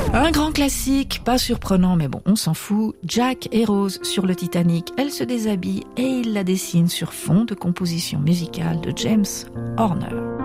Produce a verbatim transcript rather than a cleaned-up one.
Un grand classique, pas surprenant, mais bon, on s'en fout. Jack et Rose sur le Titanic, elle se déshabille et il la dessine sur fond de composition musicale de James Horner.